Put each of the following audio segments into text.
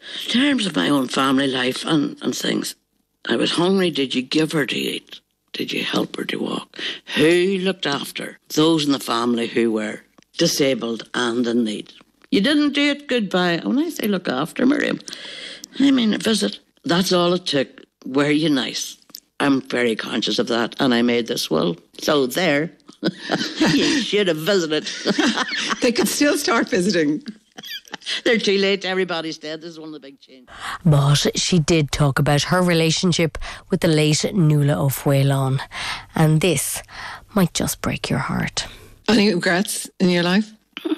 In terms of my own family life and things, I was hungry. Did you give her to eat? Did you help her to walk? Who looked after those in the family who were disabled and in need? You didn't do it goodbye. When I say look after, Miriam, I mean a visit. That's all it took. Were you nice? I'm very conscious of that, and I made this will. So there, you should have visited. They could still start visiting. They're too late. Everybody's dead. This is one of the big changes. But she did talk about her relationship with the late Nuala O'Whailon. And this might just break your heart. Any regrets in your life?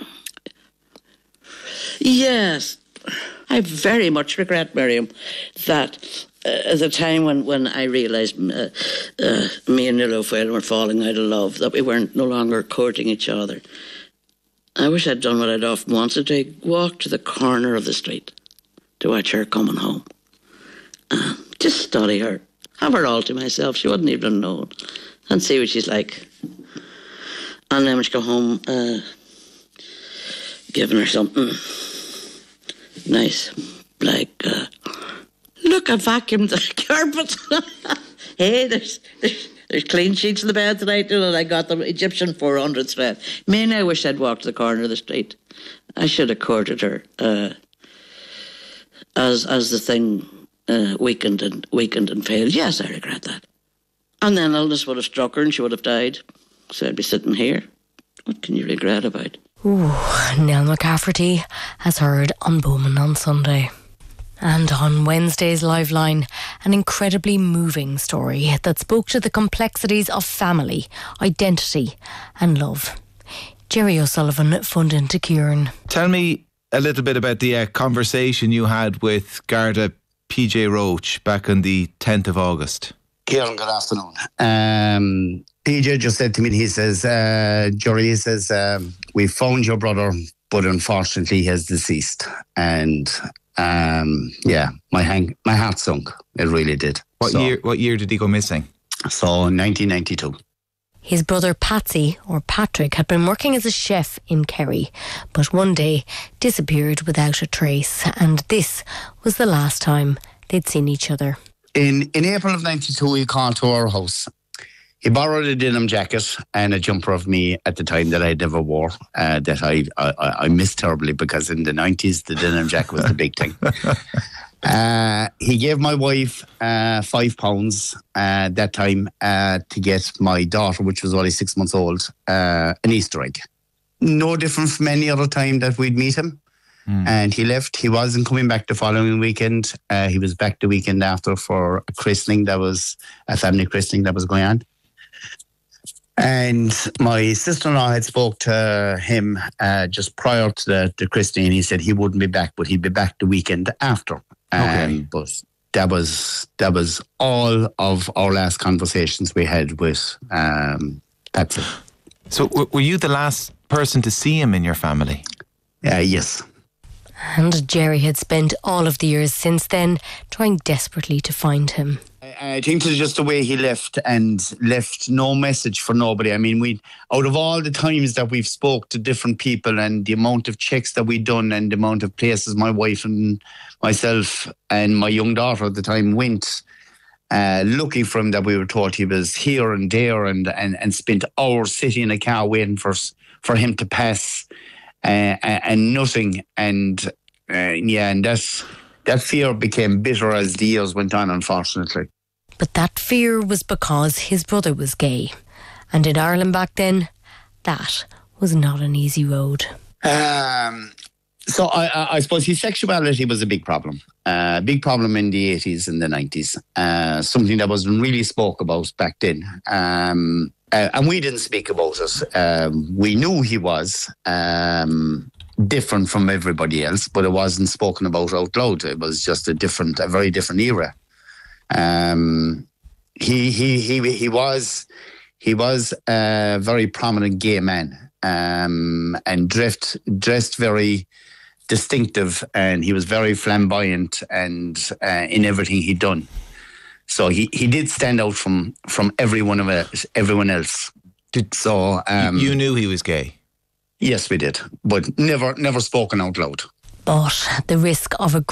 Yes. I very much regret, Miriam, that at the time when I realised me and Nuala O'Whailon were falling out of love, that we weren't no longer courting each other, I wish I'd done what I'd often wanted to do, walk to the corner of the street to watch her coming home. Just study her. Have her all to myself. She wouldn't even know. And see what she's like. And then when she go home, giving her something nice. Like, look, I vacuumed the carpet. Hey, there's clean sheets in the bed tonight, and I got the Egyptian 400 thread. I wish I'd walked to the corner of the street. I should have courted her as the thing weakened and failed. Yes, I regret that. And then illness would have struck her and she would have died. So I'd be sitting here. What can you regret about? Ooh, Nell McCafferty has heard on Bowman on Sunday. And on Wednesday's Liveline, an incredibly moving story that spoke to the complexities of family, identity and love. Jerry O'Sullivan phoned into Kieran. Tell me a little bit about the conversation you had with Garda PJ Roach back on the 10th of August. Kieran, good afternoon. PJ just said to me, he says, Jerry, he says, we found your brother, but unfortunately he has deceased. And my heart sunk. It really did. What year did he go missing? So 1992. His brother Patsy, or Patrick, had been working as a chef in Kerry, but one day disappeared without a trace, and this was the last time they'd seen each other. In April of 92, he called to our house. He borrowed a denim jacket and a jumper of me at the time that I never wore, that I missed terribly, because in the 90s, the denim jacket was the big thing. He gave my wife £5 that time to get my daughter, which was only 6 months old, an Easter egg. No different from any other time that we'd meet him. And he left. He wasn't coming back the following weekend. He was back the weekend after for a christening that was, a family christening that was going on. And my sister-in-law had spoke to him just prior to the christening, and he said he wouldn't be back, but he'd be back the weekend after. Okay. But that was all of our last conversations we had with Patsy. So were you the last person to see him in your family? Yes. And Jerry had spent all of the years since then trying desperately to find him. I think it's just the way he left, and left no message for nobody. I mean, out of all the times that we've spoke to different people and the amount of checks that we'd done and the amount of places my wife and myself and my young daughter at the time went looking for him, that we were told he was here and there, and spent hours sitting in a car waiting for him to pass, and nothing. And and that fear became bitter as the years went on, unfortunately. But that fear was because his brother was gay. And in Ireland back then, that was not an easy road. So I suppose his sexuality was a big problem. Big problem in the 80s and the 90s. Something that wasn't really spoke about back then. And we didn't speak about it. We knew he was different from everybody else, but it wasn't spoken about out loud. It was just a very different era. He was a very prominent gay man, and dressed very distinctive, and he was very flamboyant and in everything he'd done. So he did stand out from everyone else. You knew he was gay? Yes, we did, but never spoken out loud. But the risk of a